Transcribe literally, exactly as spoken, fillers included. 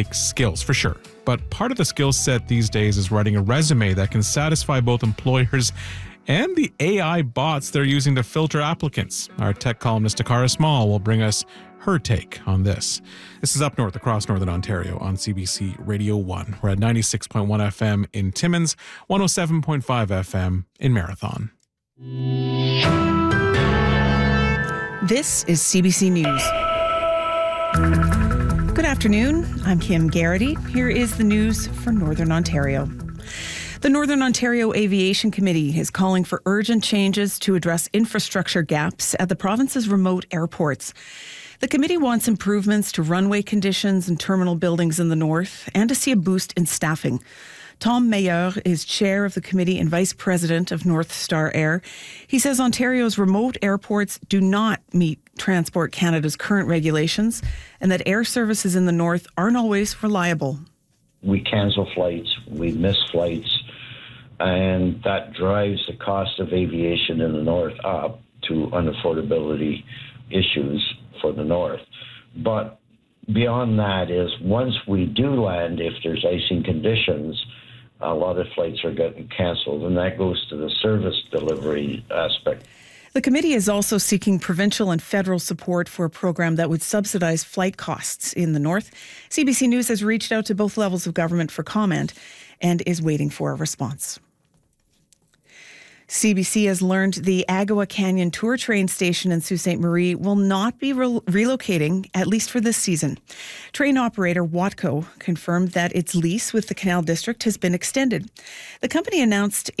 takes skills, for sure. But part of the skill set these days is writing a resume that can satisfy both employers and the A I bots they're using to filter applicants. Our tech columnist Takara Small will bring us her take on this. This is Up North across Northern Ontario on C B C Radio one. We're at ninety-six point one F M in Timmins, one oh seven point five F M in Marathon. This is C B C News. Good afternoon. I'm Kim Garrity. Here is the news for Northern Ontario. The Northern Ontario Aviation Committee is calling for urgent changes to address infrastructure gaps at the province's remote airports. The committee wants improvements to runway conditions and terminal buildings in the north and to see a boost in staffing. Tom Meilleur is chair of the committee and vice president of North Star Air. He says Ontario's remote airports do not meet Transport Canada's current regulations and that air services in the north aren't always reliable. We cancel flights, we miss flights, and that drives the cost of aviation in the north up to unaffordability issues for the north. But beyond that is once we do land, if there's icing conditions, a lot of flights are getting canceled, and that goes to the service delivery aspect. The committee is also seeking provincial and federal support for a program that would subsidize flight costs in the north. C B C News has reached out to both levels of government for comment and is waiting for a response. C B C has learned the Agawa Canyon Tour Train Station in Sault Ste. Marie will not be re- relocating, at least for this season. Train operator Watco confirmed that its lease with the Canal District has been extended. The company announced